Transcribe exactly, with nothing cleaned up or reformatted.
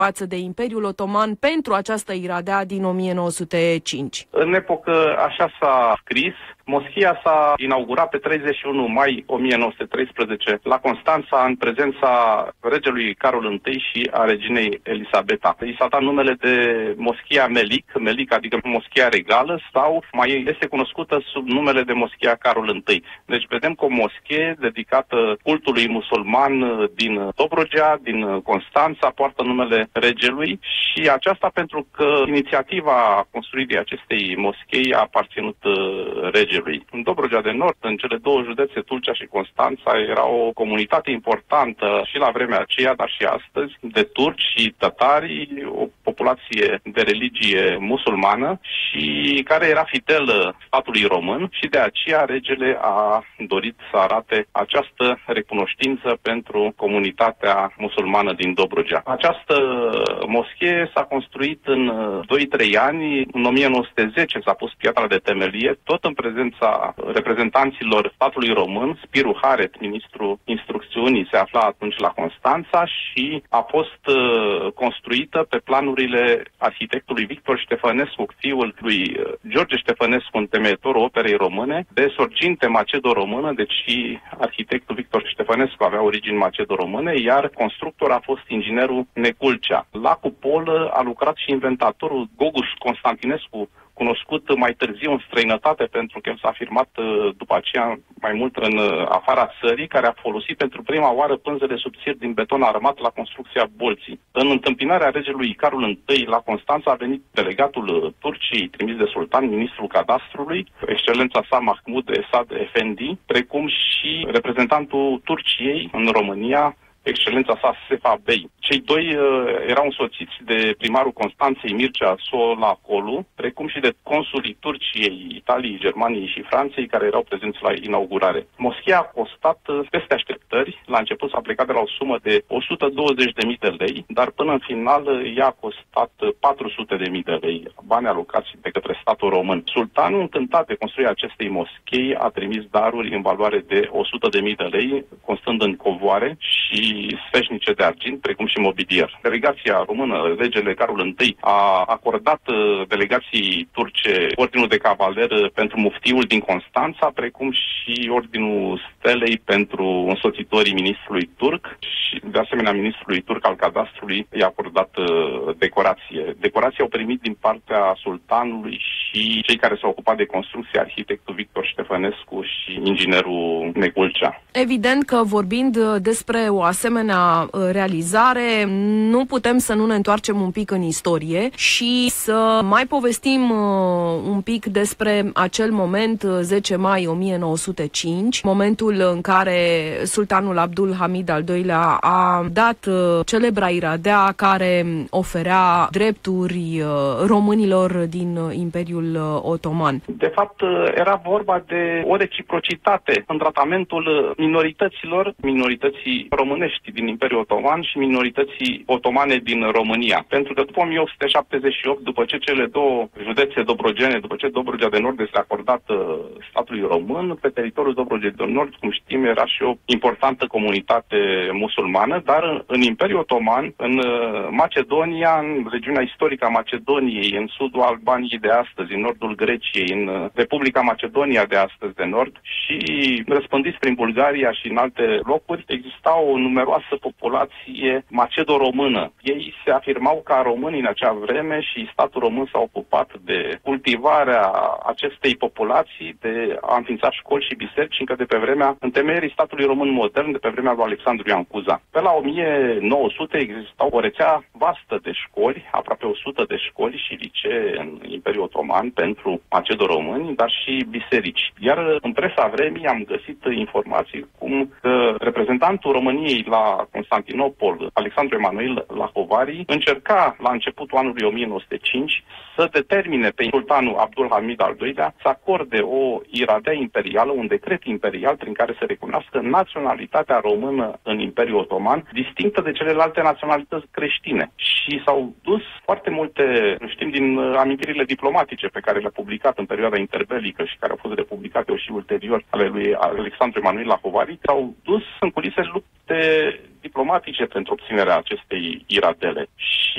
față de Imperiul Otoman pentru această iradea din o mie nouă sute cinci. În epocă așa s-a scris. Moschia s-a inaugurat pe treizeci și unu mai o mie nouă sute treisprezece la Constanța în prezența regelui Carol I și a reginei Elisabeta. I s-a dat numele de Moschia Melic, Melic adică Moschia Regală, sau mai este cunoscută sub numele de Moschia Carol I. Deci vedem că o moschie dedicată cultului musulman din Dobrogea, din Constanța, poartă numele regelui și aceasta pentru că inițiativa construirii acestei moschei a aparținut regelui. În Dobrogea de Nord, în cele două județe, Tulcea și Constanța, era o comunitate importantă și la vremea aceea, dar și astăzi, de turci și tătari, o populație de religie musulmană și care era fidelă statului român și de aceea regele a dorit să arate această recunoștință pentru comunitatea musulmană din Dobrogea. Această moschie s-a construit în doi trei ani, în o mie nouă sute zece s-a pus piatra de temelie, tot în prezența reprezentanților statului român. Spiru Haret, ministrul instrucțiunii, se afla atunci la Constanța și a fost uh, construită pe planurile arhitectului Victor Ștefănescu, fiul lui George Ștefănescu, întemeietorul operei române, de sorginte macedo-română, deci și arhitectul Victor Ștefănescu avea origini macedo-române, iar constructor a fost inginerul Neculcea. La cupolă a lucrat și inventatorul Goguș Constantinescu, cunoscut mai târziu în străinătate pentru că el s-a afirmat după aceea mai mult în afara țării, care a folosit pentru prima oară pânzele subțiri din beton armat la construcția bolții. În întâmpinarea regelui Carol I la Constanța a venit delegatul Turciei trimis de sultan, ministrul cadastrului, excelența sa Mahmud Esad Efendi, precum și reprezentantul Turciei în România, excelența sa Sefa Bey. Cei doi uh, erau însoțiți de primarul Constanței Mircea Solacolu, precum și de consulii Turciei, Italiei, Germaniei și Franței, care erau prezenți la inaugurare. Moschia a costat uh, peste așteptări. La început s-a plecat de la o sumă de o sută douăzeci de mii de lei, dar până în final uh, ea a costat uh, patru sute de mii de lei, bani alocați de către statul român. Sultanul, încântat de construirea acestei moschei, a trimis daruri în valoare de o sută de mii de lei, constând în covoare și sfeșnice de argint, precum și mobilier. Delegația română, regele Carol I, a acordat delegației turce ordinul de cavaler pentru muftiul din Constanța, precum și ordinul Stelei pentru însoțitorii ministrului turc și, de asemenea, ministrului turc al cadastrului i-a acordat decorație. Decorația au primit din partea sultanului și cei care s-au ocupat de construcție, arhitectul Victor Ștefănescu și inginerul Neculcea. Evident că vorbind despre o asemenea realizare, nu putem să nu ne întoarcem un pic în istorie și să mai povestim un pic despre acel moment, zece mai o mie nouă sute cinci, momentul în care sultanul Abdul Hamid al doilea a dat celebra iradea care oferea drepturi românilor din Imperiul Otoman. De fapt, era vorba de o reciprocitate în tratamentul minorităților, minorității românești din Imperiul Otoman și minorității otomane din România. Pentru că după o mie opt sute șaptezeci și opt, după ce cele două județe dobrogene, după ce Dobrogea de Nord este acordată statului român, pe teritoriul Dobrogei de Nord, cum știm, era și o importantă comunitate musulmană, dar în Imperiul Otoman, în Macedonia, în regiunea istorică a Macedoniei, în sudul Albaniei de astăzi, în nordul Greciei, în Republica Macedonia de astăzi de nord și răspândiți prin Bulgaria și în alte locuri, exista o numeroasă populație macedo-română. Ei se afirmau ca români în acea vreme și statul român s-a ocupat de cultivarea acestei populații, de a înființa școli și biserici încă de pe vremea întemeierii statului român modern, de pe vremea lui Alexandru Ioan Cuza. Pe la o mie nouă sute exista o rețea vastă de școli, aproape o sută de școli și licee în Imperiul Otoman pentru macedo-români, dar și biserici. Iar în presa vremii am găsit informații cum că reprezentantul României la Constantinopol, Alexandru Emanuel Lahovari, încerca la începutul anului o mie nouă sute cinci să determine pe sultanul Abdul Hamid al doilea să acorde o iradea imperială, un decret imperial prin care să recunoască naționalitatea română în Imperiul Otoman, distinctă de celelalte naționalități creștine. Și s-au dus foarte multe, știm din amintirile diplomatice pe care le-a publicat în perioada interbelică și care au fost republicate și ulterior ale lui Alexandru Emanuel Lahovari, s-au dus în culise lupte diplomatice pentru obținerea acestei iradele. Și